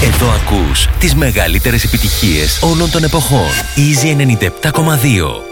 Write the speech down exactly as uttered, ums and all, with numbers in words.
Εδώ ακούς τις μεγαλύτερες επιτυχίες όλων των εποχών. Easy ενενήντα επτά κόμμα δύο.